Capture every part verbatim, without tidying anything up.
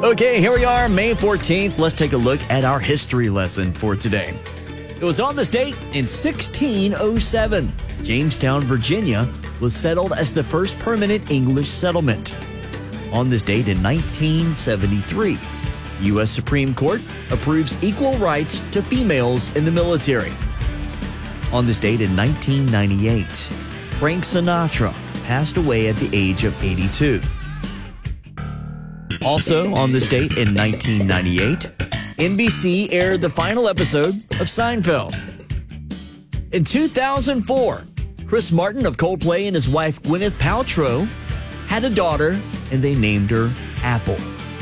Okay, here we are, May fourteenth. Let's take a look at our history lesson for today. It was on this date in sixteen oh seven. Jamestown, Virginia was settled as the first permanent English settlement. On this date in nineteen seventy-three, U S Supreme Court approves equal rights to females in the military. On this date in nineteen ninety-eight, Frank Sinatra passed away at the age of eighty-two. Also on this date in nineteen ninety-eight, N B C aired the final episode of Seinfeld. In two thousand four, Chris Martin of Coldplay and his wife Gwyneth Paltrow had a daughter, and they named her Apple.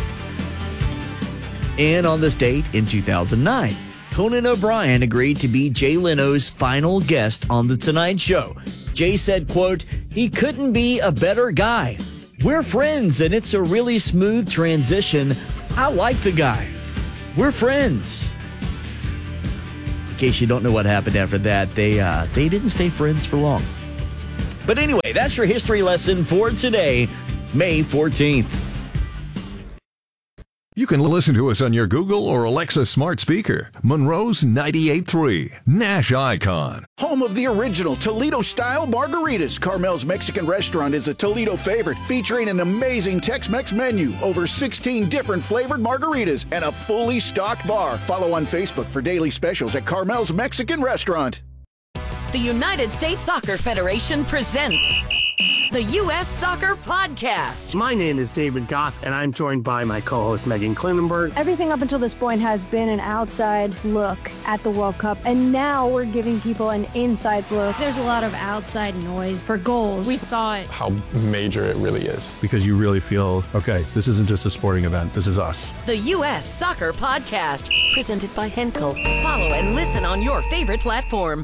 And on this date in two thousand nine, Conan O'Brien agreed to be Jay Leno's final guest on The Tonight Show. Jay said, quote, "He couldn't be a better guy. We're friends, and it's a really smooth transition. I like the guy. We're friends." In case you don't know what happened after that, they uh, they didn't stay friends for long. But anyway, that's your history lesson for today, May fourteenth. You can listen to us on your Google or Alexa smart speaker. Monroe's ninety-eight point three, Nash Icon. Home of the original Toledo-style margaritas, Carmel's Mexican restaurant is a Toledo favorite, featuring an amazing Tex-Mex menu, over sixteen different flavored margaritas, and a fully stocked bar. Follow on Facebook for daily specials at Carmel's Mexican Restaurant. The United States Soccer Federation presents the U S Soccer Podcast. My name is David Goss, and I'm joined by my co-host Megan Klinenberg. Everything up until this point has been an outside look at the World Cup, and now we're giving people an inside look. There's a lot of outside noise for goals. We thought how major it really is. Because you really feel, okay, this isn't just a sporting event, this is us. The U S Soccer Podcast, presented by Henkel. Follow and listen on your favorite platform.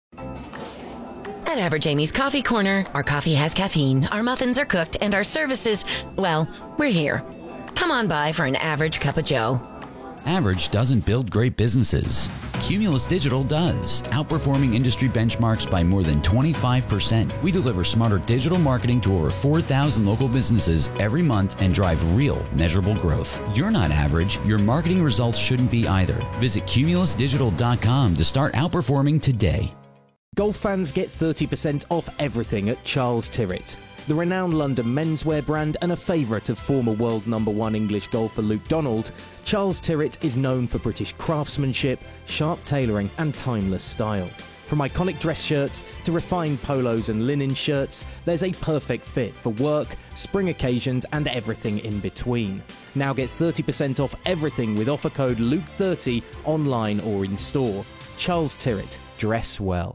At Average Amy's Coffee Corner, our coffee has caffeine, our muffins are cooked, and our services, well, we're here. Come on by for an average cup of joe. Average doesn't build great businesses. Cumulus Digital does, outperforming industry benchmarks by more than twenty-five percent. We deliver smarter digital marketing to over four thousand local businesses every month and drive real, measurable growth. You're not average. Your marketing results shouldn't be either. Visit cumulus digital dot com to start outperforming today. Golf fans get thirty percent off everything at Charles Tyrwhitt. The renowned London menswear brand and a favourite of former world number one English golfer Luke Donald, Charles Tyrwhitt is known for British craftsmanship, sharp tailoring and timeless style. From iconic dress shirts to refined polos and linen shirts, there's a perfect fit for work, spring occasions and everything in between. Now get thirty percent off everything with offer code Luke thirty online or in store. Charles Tyrwhitt, dress well.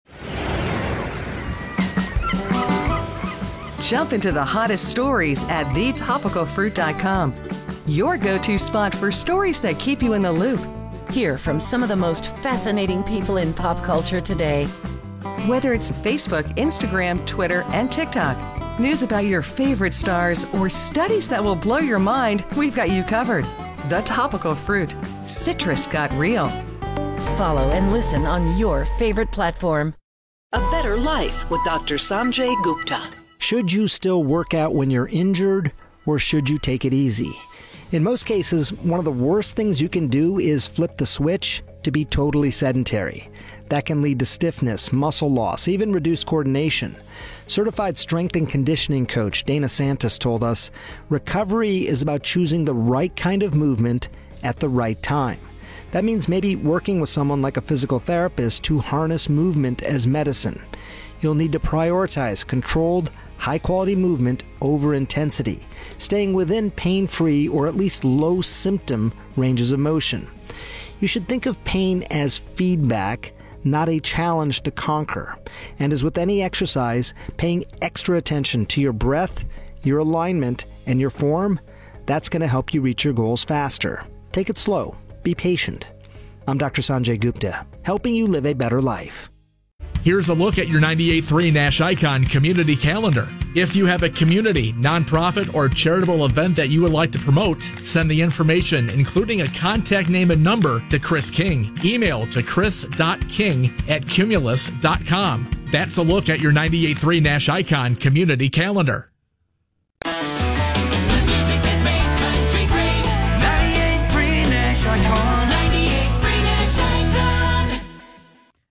Jump into the hottest stories at the topical fruit dot com. Your go-to spot for stories that keep you in the loop. Hear from some of the most fascinating people in pop culture today. Whether it's Facebook, Instagram, Twitter, and TikTok, news about your favorite stars, or studies that will blow your mind, we've got you covered. The Topical Fruit. Citrus got real. Follow and listen on your favorite platform. A Better Life with Doctor Sanjay Gupta. Should you still work out when you're injured, or should you take it easy? In most cases, one of the worst things you can do is flip the switch to be totally sedentary. That can lead to stiffness, muscle loss, even reduced coordination. Certified strength and conditioning coach Dana Santos told us, recovery is about choosing the right kind of movement at the right time. That means maybe working with someone like a physical therapist to harness movement as medicine. You'll need to prioritize controlled, high-quality movement over intensity, staying within pain-free or at least low-symptom ranges of motion. You should think of pain as feedback, not a challenge to conquer. And as with any exercise, paying extra attention to your breath, your alignment, and your form, that's going to help you reach your goals faster. Take it slow. Be patient. I'm Doctor Sanjay Gupta, helping you live a better life. Here's a look at your ninety-eight point three Nash Icon community calendar. If you have a community, nonprofit, or charitable event that you would like to promote, send the information, including a contact name and number, to Chris King. Email to chris dot king at cumulus dot com. That's a look at your ninety-eight point three Nash Icon community calendar. The music that made country great.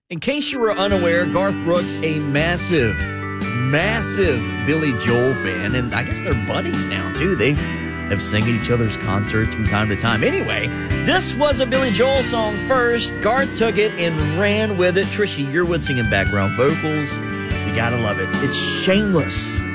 In case you were unaware, Garth Brooks, a massive, massive Billy Joel fan, and I guess they're buddies now, too. They have sung at each other's concerts from time to time. Anyway, this was a Billy Joel song first. Garth took it and ran with it. Trisha Yearwood singing background vocals. You gotta love it. It's Shameless.